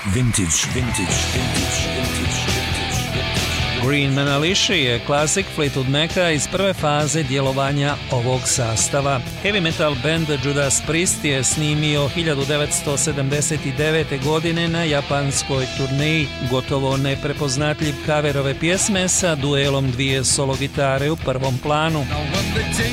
Green Man Alicia je klasik Fleetwood Maca iz prve faze djelovanja ovog sastava. Heavy metal band Judas Priest je snimio 1979. godine na japanskoj turneji gotovo neprepoznatljiv cover ove pjesme sa duelom dvije solo gitare u prvom planu.